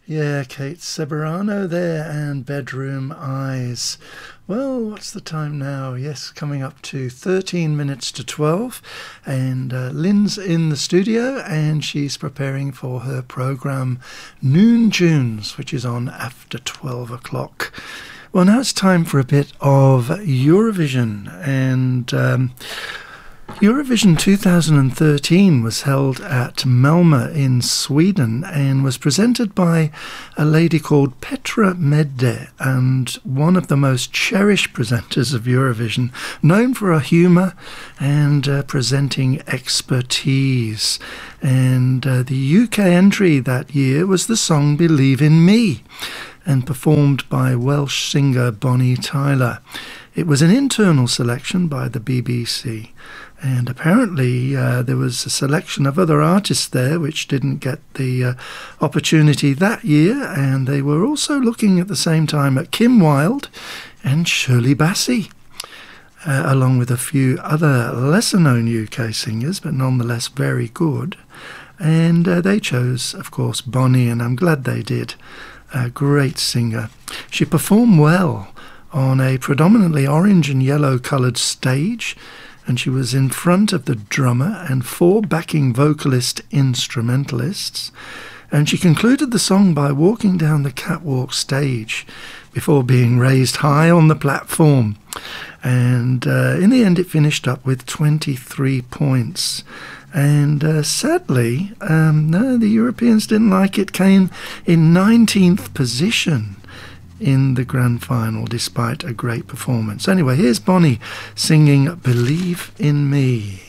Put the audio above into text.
Yeah, Kate Ceberano there and Bedroom Eyes. Well, what's the time now? Yes, coming up to 13 minutes to 12. And Lynn's in the studio and she's preparing for her programme Noon Tunes, which is on after 12 o'clock. Well, now it's time for a bit of Eurovision. And Eurovision 2013 was held at Malmö in Sweden and was presented by a lady called Petra Mede, and one of the most cherished presenters of Eurovision, known for her humour and presenting expertise. And the UK entry that year was the song Believe in Me, and performed by Welsh singer Bonnie Tyler. It was an internal selection by the BBC. And apparently there was a selection of other artists there which didn't get the opportunity that year. And they were also looking at the same time at Kim Wilde and Shirley Bassey, along with a few other lesser-known UK singers, but nonetheless very good. And they chose, of course, Bonnie, and I'm glad they did. A great singer. She performed well on a predominantly orange and yellow coloured stage, and she was in front of the drummer and 4 backing vocalist instrumentalists. And she concluded the song by walking down the catwalk stage before being raised high on the platform. And in the end it finished up with 23 points. And sadly, no, the Europeans didn't like it, came in 19th position in the grand final despite a great performance. Anyway, here's Bonnie singing Believe in Me.